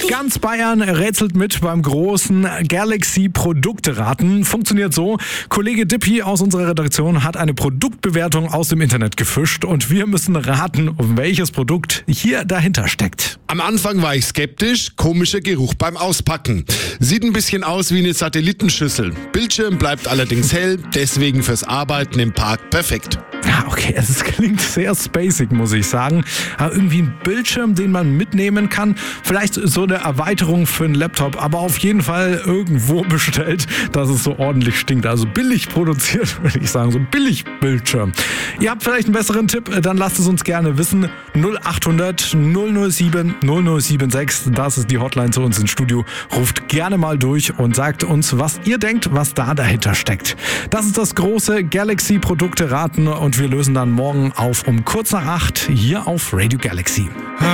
Ganz Bayern rätselt mit beim großen Galaxy-Produkteraten. Funktioniert so: Kollege Dippi aus unserer Redaktion hat eine Produktbewertung aus dem Internet gefischt und wir müssen raten, welches Produkt hier dahinter steckt. Am Anfang war ich skeptisch, komischer Geruch beim Auspacken. Sieht ein bisschen aus wie eine Satellitenschüssel. Bildschirm bleibt allerdings hell, deswegen fürs Arbeiten im Park perfekt. Ja, okay, es klingt sehr spacig, muss ich sagen. Aber irgendwie ein Bildschirm, den man mitnehmen kann. Vielleicht so eine Erweiterung für einen Laptop, aber auf jeden Fall irgendwo bestellt, dass es so ordentlich stinkt. Also billig produziert, würde ich sagen. So ein Billig-Bildschirm. Ihr habt vielleicht einen besseren Tipp, dann lasst es uns gerne wissen. 0800 007 0076, das ist die Hotline zu uns ins Studio. Ruft gerne mal durch und sagt uns, was ihr denkt, was da dahinter steckt. Das ist das große Galaxy-Produkte-Raten und wir lösen dann morgen auf um kurz nach 8 hier auf Radio Galaxy.